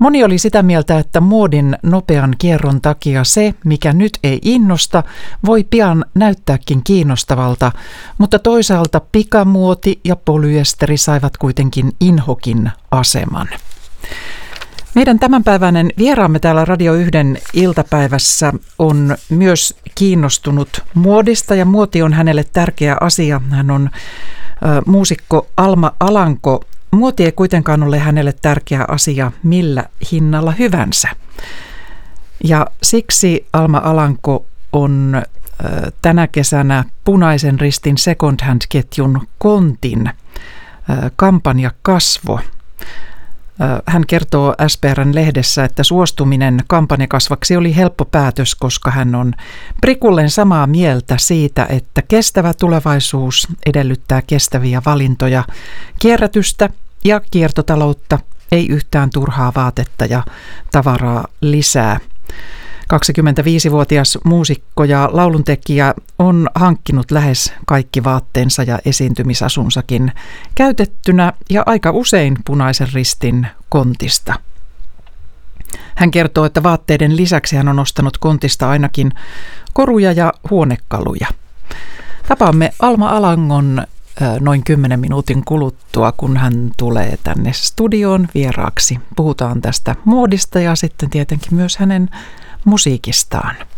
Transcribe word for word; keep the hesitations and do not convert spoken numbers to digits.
Moni oli sitä mieltä, että muodin nopean kierron takia se, mikä nyt ei innosta, voi pian näyttääkin kiinnostavalta, mutta toisaalta pikamuoti ja polyesteri saivat kuitenkin inhokin aseman. Meidän tämänpäiväinen vieraamme täällä Radio yhden iltapäivässä on myös kiinnostunut muodista ja muoti on hänelle tärkeä asia. Hän on ä, muusikko Alma Alanko. Muoti ei kuitenkaan ole hänelle tärkeä asia millä hinnalla hyvänsä. Ja siksi Alma Alanko on ä, tänä kesänä Punaisen Ristin Second Hand-ketjun Kontin ä, kampanjakasvo. Hän kertoo S P R-lehdessä, että suostuminen kampanjakasvaksi oli helppo päätös, koska hän on prikulleen samaa mieltä siitä, että kestävä tulevaisuus edellyttää kestäviä valintoja, kierrätystä ja kiertotaloutta, ei yhtään turhaa vaatetta ja tavaraa lisää. kaksikymmentäviisivuotias muusikko ja lauluntekijä on hankkinut lähes kaikki vaatteensa ja esiintymisasunsakin käytettynä ja aika usein Punaisen Ristin Kontista. Hän kertoo, että vaatteiden lisäksi hän on ostanut Kontista ainakin koruja ja huonekaluja. Tapaamme Alma Alangon noin kymmenen minuutin kuluttua, kun hän tulee tänne studioon vieraaksi. Puhutaan tästä muodista ja sitten tietenkin myös hänen musiikistaan.